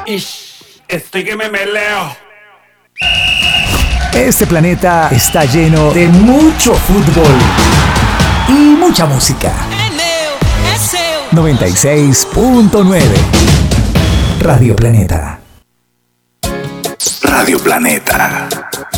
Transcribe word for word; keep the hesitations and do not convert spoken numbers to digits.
Ish, estoy que me meleo. Este planeta está lleno de mucho fútbol y mucha música. É meu, é seu. noventa y seis punto nueve Radio Planeta. Radio Planeta.